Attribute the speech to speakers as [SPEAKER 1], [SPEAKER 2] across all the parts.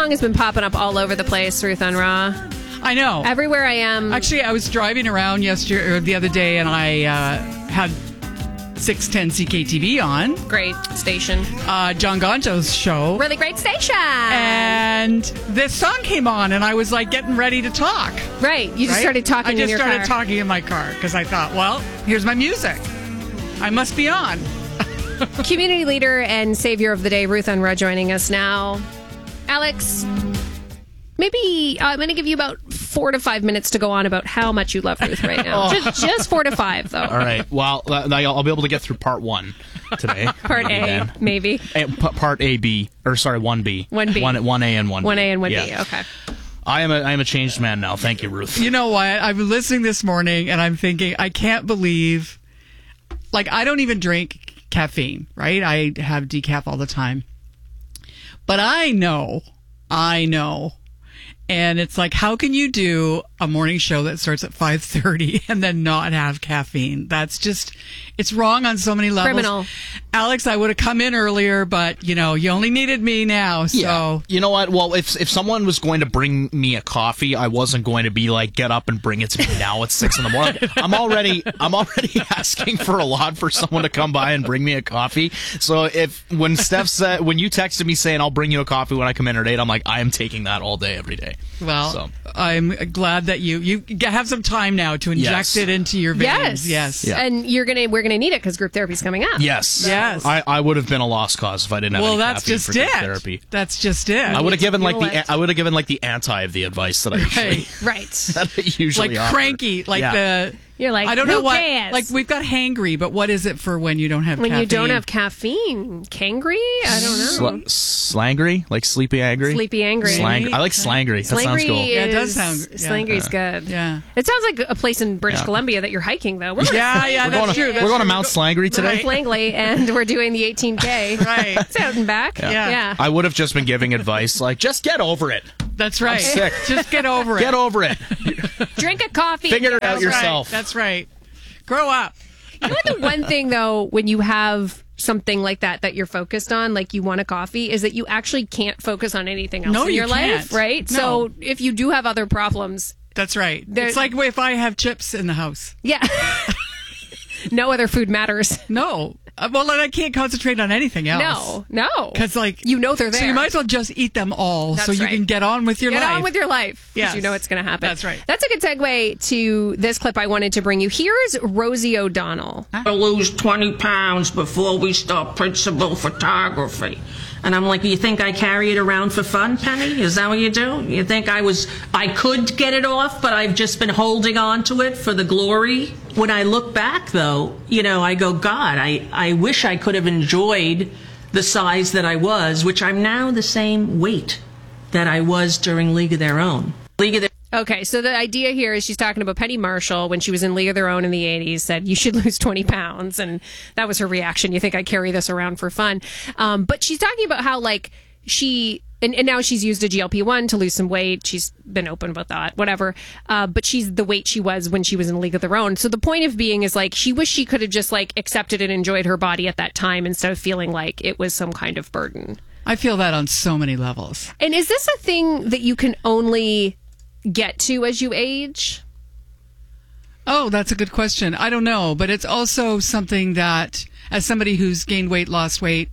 [SPEAKER 1] song has been popping up all over the place, Ruth Unruh.
[SPEAKER 2] I know.
[SPEAKER 1] Everywhere I am.
[SPEAKER 2] Actually, I was driving around the other day, and I had 610 CKTV on.
[SPEAKER 1] Great station.
[SPEAKER 2] John Gonjo's show.
[SPEAKER 1] Really great station.
[SPEAKER 2] And this song came on, and I was like getting ready to talk.
[SPEAKER 1] Right. You just started talking in your car.
[SPEAKER 2] I just started talking in my car because I thought, well, here's my music. I must be on.
[SPEAKER 1] Community leader and savior of the day, Ruth Unruh, joining us now. Alex, maybe I'm going to give you about 4 to 5 minutes to go on about how much you love Ruth right now. Just 4 to 5, though.
[SPEAKER 3] All right. Well, I'll be able to get through part 1 today.
[SPEAKER 1] Part A, maybe.
[SPEAKER 3] Part A, B. Or, sorry, 1B.
[SPEAKER 1] 1B.
[SPEAKER 3] 1A and 1B.
[SPEAKER 1] 1A and 1B,
[SPEAKER 3] yeah.
[SPEAKER 1] Okay.
[SPEAKER 3] I am a changed man now. Thank you, Ruth.
[SPEAKER 2] You know what? I'm listening this morning, and I'm thinking, I can't believe... Like, I don't even drink caffeine, right? I have decaf all the time. But I know... And it's like, how can you do a morning show that starts at 5:30 and then not have caffeine? That's just, it's wrong on so many levels.
[SPEAKER 1] Criminal.
[SPEAKER 2] Alex, I would have come in earlier, but, you only needed me now, so.
[SPEAKER 3] Yeah. You know what? Well, if someone was going to bring me a coffee, I wasn't going to be like, get up and bring it to me now at 6 in the morning. I'm already asking for a lot for someone to come by and bring me a coffee. So when Steph said, when you texted me saying, I'll bring you a coffee when I come in at 8, I'm like, I am taking that all day, every day.
[SPEAKER 2] Well, I'm glad that you have some time now to inject it into your veins. Yes.
[SPEAKER 1] Yeah. And we're gonna need it because group therapy's coming up.
[SPEAKER 3] Yes. I would have been a lost cause if I didn't have any caffeine for group therapy.
[SPEAKER 2] That's just it.
[SPEAKER 3] I would have given the anti of the advice that I usually that I usually
[SPEAKER 2] like
[SPEAKER 3] offer.
[SPEAKER 2] Cranky,
[SPEAKER 1] You're like,
[SPEAKER 2] I don't know what.
[SPEAKER 1] Cares?
[SPEAKER 2] Like, we've got hangry, but what is it for when you don't have caffeine?
[SPEAKER 1] When you don't have caffeine, cangry? I don't know.
[SPEAKER 3] Slangry, like sleepy angry.
[SPEAKER 1] Sleepy angry.
[SPEAKER 3] I like slangry. That sounds cool.
[SPEAKER 2] Yeah, it does sound.
[SPEAKER 1] Slangry's good.
[SPEAKER 2] Yeah.
[SPEAKER 1] It sounds like a place in British Columbia that you're hiking, though.
[SPEAKER 2] That's true.
[SPEAKER 3] We're going to Mount Slangry today.
[SPEAKER 1] Mount Langley, and we're doing the 18K.
[SPEAKER 2] Right.
[SPEAKER 1] It's out and back. Yeah.
[SPEAKER 3] I would have just been giving advice like, just get over it.
[SPEAKER 2] That's right.
[SPEAKER 3] I'm sick.
[SPEAKER 2] Just get over it.
[SPEAKER 3] Get over it.
[SPEAKER 1] Drink a coffee.
[SPEAKER 3] Figure it out yourself.
[SPEAKER 2] That's right. Grow up.
[SPEAKER 1] You know what the one thing, though, when you have something like that you're focused on, like you want a coffee, is that you actually can't focus on anything else in your life, right?
[SPEAKER 2] No.
[SPEAKER 1] So if you do have other problems...
[SPEAKER 2] That's right. It's like if I have chips in the house.
[SPEAKER 1] Yeah. No other food matters.
[SPEAKER 2] No. Well, then I can't concentrate on anything else.
[SPEAKER 1] No.
[SPEAKER 2] Because, like...
[SPEAKER 1] they're there.
[SPEAKER 2] So you might as well just eat them all so you can get on with your life.
[SPEAKER 1] Get on with your life. Because
[SPEAKER 2] yes.
[SPEAKER 1] you know it's going to happen.
[SPEAKER 2] That's right.
[SPEAKER 1] That's a good segue to this clip I wanted to bring you. Here's Rosie O'Donnell.
[SPEAKER 4] I lose 20 pounds before we start principal photography. And I'm like, you think I carry it around for fun, Penny? Is that what you do? You think I could get it off, but I've just been holding on to it for the glory? When I look back, though, I go, God, I wish I could have enjoyed the size that I was, which I'm now the same weight that I was during League of Their Own.
[SPEAKER 1] Okay, so the idea here is she's talking about Penny Marshall when she was in League of Their Own in the 80s, said, you should lose 20 pounds. And that was her reaction. You think I carry this around for fun? But she's talking about how, like, and now she's used a GLP-1 to lose some weight. She's been open about that, whatever. But she's the weight she was when she was in League of Their Own. So the point of being is, like, she wished she could have just, like, accepted and enjoyed her body at that time instead of feeling like it was some kind of burden.
[SPEAKER 2] I feel that on so many levels.
[SPEAKER 1] And is this a thing that you can only get to as you age?
[SPEAKER 2] Oh, that's a good question. I don't know, but it's also something that, as somebody who's gained weight, lost weight,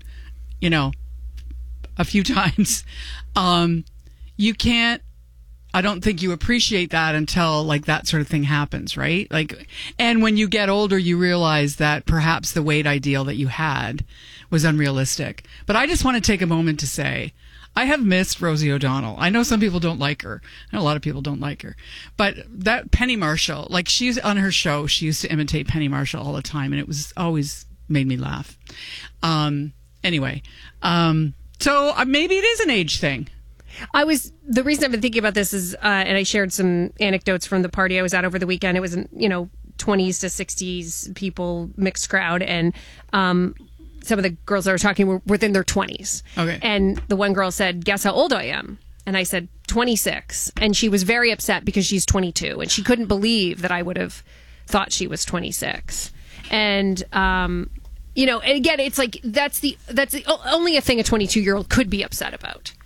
[SPEAKER 2] a few times, you can't, I don't think you appreciate that until, like, that sort of thing happens, right? Like, and when you get older, you realize that perhaps the weight ideal that you had was unrealistic. But I just want to take a moment to say, I have missed Rosie O'Donnell. I know some people don't like her. I know a lot of people don't like her. But that Penny Marshall, like, she's on her show, she used to imitate Penny Marshall all the time, and it was always made me laugh. Anyway, so maybe it is an age thing.
[SPEAKER 1] The reason I've been thinking about this is, and I shared some anecdotes from the party I was at over the weekend. It was, 20s to 60s people, mixed crowd, and some of the girls that were talking were within their 20s.
[SPEAKER 2] Okay.
[SPEAKER 1] And the one girl said, guess how old I am? And I said, 26. And she was very upset because she's 22. And she couldn't believe that I would have thought she was 26. And, and again, it's like, that's the only a thing a 22-year-old could be upset about.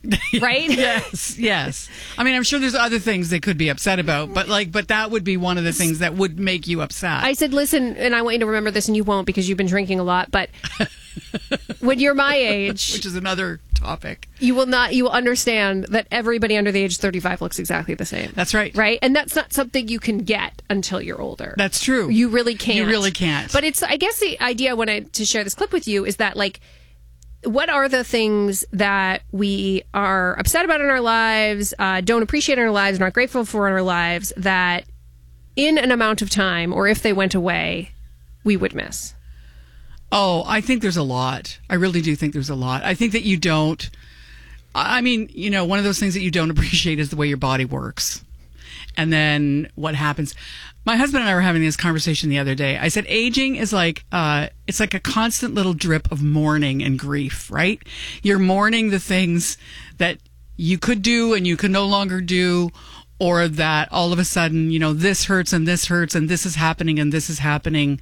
[SPEAKER 1] right?
[SPEAKER 2] Yes. I mean, I'm sure there's other things they could be upset about, but that would be one of the things that would make you upset.
[SPEAKER 1] I said, listen, and I want you to remember this, and you won't because you've been drinking a lot, but when you're my age,
[SPEAKER 2] which is another topic,
[SPEAKER 1] you will understand that everybody under the age of 35 looks exactly the same.
[SPEAKER 2] That's right.
[SPEAKER 1] Right? And that's not something you can get until you're older.
[SPEAKER 2] That's true.
[SPEAKER 1] You really can't.
[SPEAKER 2] You really can't.
[SPEAKER 1] But it's, I guess the idea I wanted to share this clip with you is that, like, what are the things that we are upset about in our lives, don't appreciate in our lives, not grateful for in our lives, that in an amount of time, or if they went away, we would miss?
[SPEAKER 2] Oh, I think there's a lot. I really do think there's a lot. I think that you don't. I mean, one of those things that you don't appreciate is the way your body works. And then what happens? My husband and I were having this conversation the other day. I said, aging is like, it's like a constant little drip of mourning and grief, right? You're mourning the things that you could do and you can no longer do, or that all of a sudden, this hurts and this hurts and this is happening and this is happening,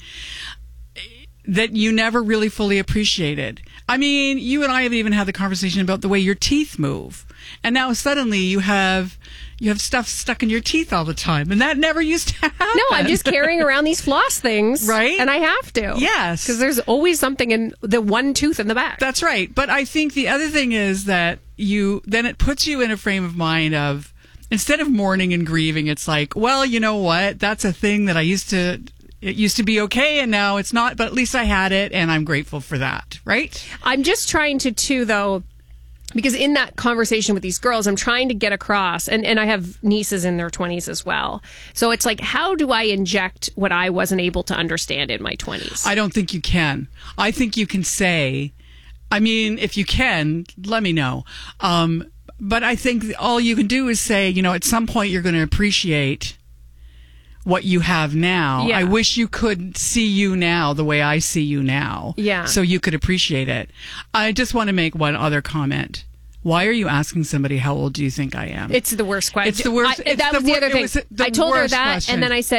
[SPEAKER 2] that you never really fully appreciated. I mean, you and I have even had the conversation about the way your teeth move. And now suddenly you have stuff stuck in your teeth all the time. And that never used to happen.
[SPEAKER 1] No, I'm just carrying around these floss things.
[SPEAKER 2] Right?
[SPEAKER 1] And I have to.
[SPEAKER 2] Yes.
[SPEAKER 1] Because there's always something in the one tooth in the back.
[SPEAKER 2] That's right. But I think the other thing is that then it puts you in a frame of mind of, instead of mourning and grieving, it's like, well, you know what? That's a thing that it used to be okay, and now it's not, but at least I had it, and I'm grateful for that, right?
[SPEAKER 1] I'm just trying to, too, though, because in that conversation with these girls, I'm trying to get across, and I have nieces in their 20s as well. So it's like, how do I inject what I wasn't able to understand in my 20s?
[SPEAKER 2] I don't think you can. I think you can say, I mean, if you can, let me know. But I think all you can do is say, at some point you're going to appreciate what you have now.
[SPEAKER 1] Yeah.
[SPEAKER 2] I wish you could see you now the way I see you now.
[SPEAKER 1] Yeah.
[SPEAKER 2] So you could appreciate it. I just want to make one other comment. Why are you asking somebody how old do you think I am?
[SPEAKER 1] It's the worst question.
[SPEAKER 2] It's the worst.
[SPEAKER 1] That was the other thing. I told her that, and then I said,